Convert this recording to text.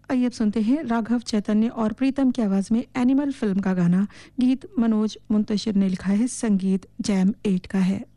आइए अब सुनते हैं राघव चैतन्य और प्रीतम की आवाज में एनिमल फिल्म का गाना। गीत मनोज मुंतशिर ने लिखा है, संगीत जैम 8 का है।